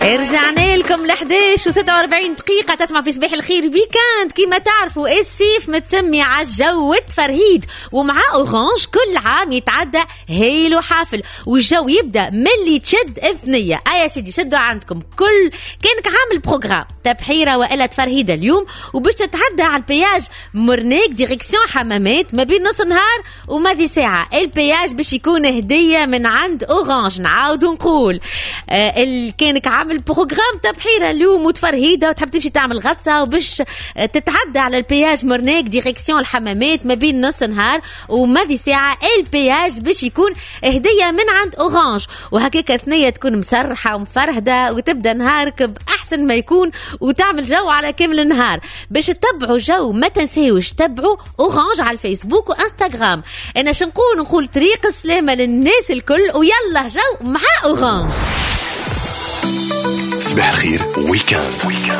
رجعنا لكم ل11 و46 دقيقة. تسمع في صباح الخير ويكاند. كيما تعرفوا الصيف متسمي على الجو والتفرهيد، ومع أورانج كل عام يتعدى هيلو حافل، والجو يبدأ ملي تشد الثنية. يا سيدي شدوا عندكم كل كانك عامل بروغرام تبحيرة وإلا تفرهيدة اليوم، وباش تتعدى على البياج مورنيك ديريكسيون حمامات ما بين نص نهار وما ذي ساعة. البياج باش يكون هدية من عند أورانج. نعاود نقول كانك عامل بروغرام تبحيرة اليوم وتفرهيدة وتحب تمشي تعمل غطسة وباش تتعدى على البياج مورنيك ديريكسيون الحمامات ما بين نص نهار وما ذي ساعة، البياج باش يكون هدية من عند أورانج. وهكاك ثنية تكون مسرحة ومفرهدة وتبدأ نهارك بأحسن ما يكون وتعمل جو على كامل النهار. باش تتبعوا جو ما تنسيوش تتبعوا أورانج على الفيسبوك وإنستغرام. أنا نقول طريق السلامة للناس الكل، ويلا جو مع أورانج. صباح الخير ويكاند.